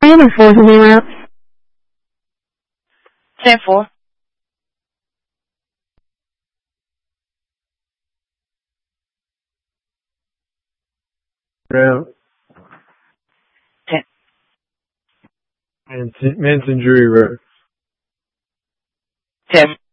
other fours in the route? 10-4. Round. 10. Manson Jury Road. 10.